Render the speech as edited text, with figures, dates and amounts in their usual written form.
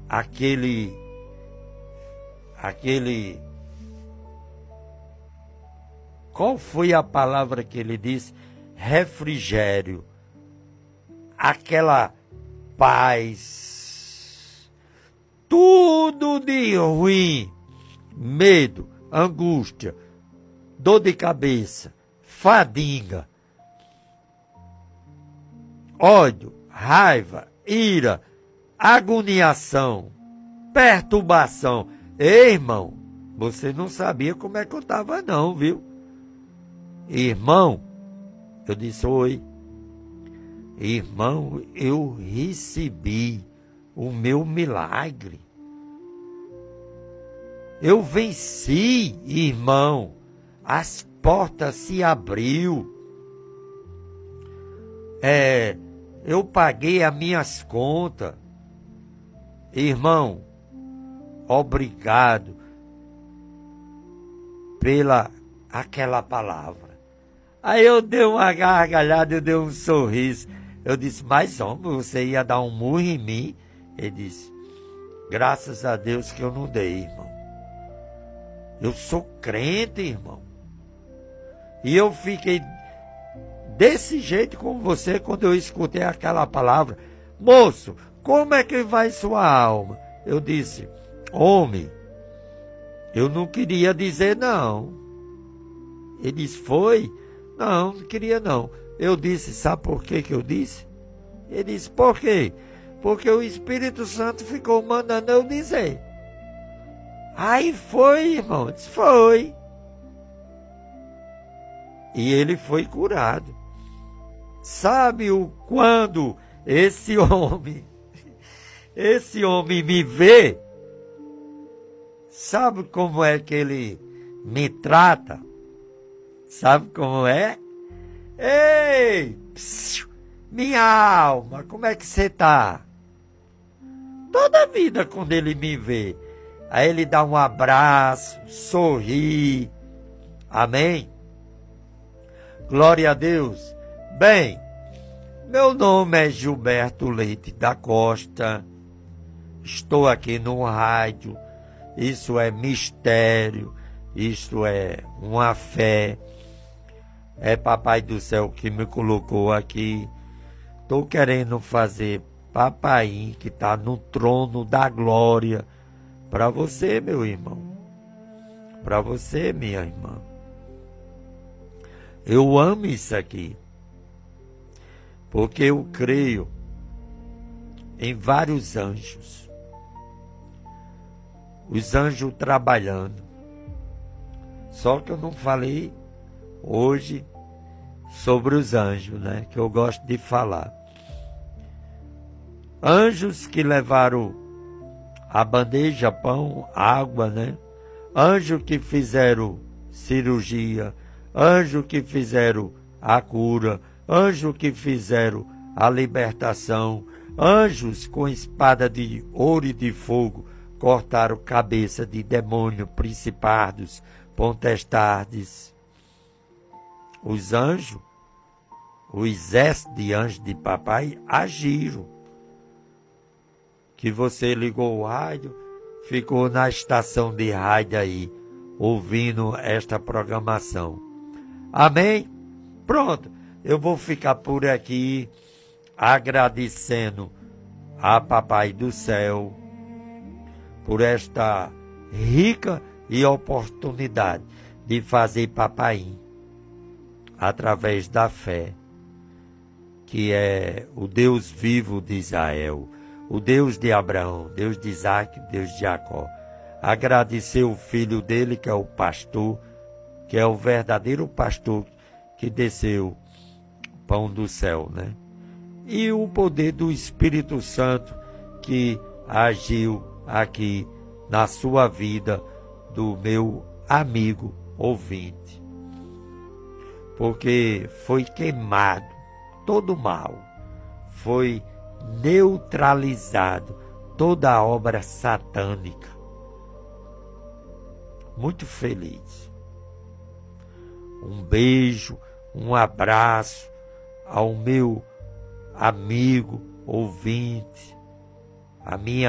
aquele qual foi a palavra que ele disse? Refrigério. Aquela paz. Tudo de ruim, medo, angústia, dor de cabeça, fadiga, ódio, raiva, ira, agoniação, perturbação. Ei, irmão, você não sabia como é que eu estava não, viu? Irmão, eu disse, oi. Irmão, eu recebi o meu milagre. Eu venci, irmão. As portas se abriu. Eu paguei as minhas contas. Irmão, obrigado pela aquela palavra. Aí eu dei uma gargalhada, eu dei um sorriso. Eu disse, mas homem, você ia dar um murro em mim? Ele disse, graças a Deus que eu não dei, irmão. Eu sou crente, irmão. E eu fiquei desse jeito com você quando eu escutei aquela palavra. Moço, como é que vai sua alma? Eu disse, homem, eu não queria dizer não. Ele disse, foi? Não, não queria não. Eu disse, sabe por que eu disse? Ele disse, por quê? Porque o Espírito Santo ficou mandando eu dizer. Aí foi, irmão, eu disse, foi. E ele foi curado. Sabe o quando esse homem me vê? Sabe como é que ele me trata? Sabe como é? Ei, minha alma, como é que você tá? Toda vida quando ele me vê, aí ele dá um abraço, sorri, amém? Glória a Deus. Bem, meu nome é Gilberto Leite da Costa, estou aqui no rádio, isso é mistério, isso é uma fé. É Papai do Céu que me colocou aqui. Estou querendo fazer papai que está no trono da glória. Para você, meu irmão. Para você, minha irmã. Eu amo isso aqui. Porque eu creio em vários anjos. Os anjos trabalhando. Só que eu não falei hoje sobre os anjos, né? Que eu gosto de falar. Anjos que levaram a bandeja, pão, água, né? Anjos que fizeram cirurgia, anjos que fizeram a cura, anjos que fizeram a libertação, anjos com espada de ouro e de fogo cortaram cabeça de demônio, principados, potestades. Os anjos, o exército de anjos de papai agiram. Que você ligou o rádio, ficou na estação de rádio aí, ouvindo esta programação. Amém? Pronto, eu vou ficar por aqui agradecendo a Papai do Céu por esta rica e oportunidade de fazer papai através da fé, que é o Deus vivo de Israel, o Deus de Abraão, Deus de Isaac, Deus de Jacó. Agradecer o filho dele, que é o pastor, que é o verdadeiro pastor que desceu o pão do céu, né? E o poder do Espírito Santo que agiu aqui na sua vida do meu amigo ouvinte. Porque foi queimado todo o mal, foi neutralizado toda a obra satânica. Muito feliz. Um beijo, um abraço ao meu amigo ouvinte, a minha